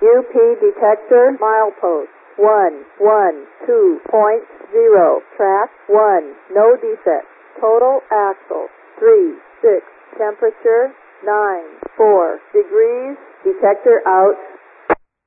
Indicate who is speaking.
Speaker 1: UP detector milepost 112.0. Track 1. No defect. Total axle 3.6. Temperature 9.4 degrees. Detector out.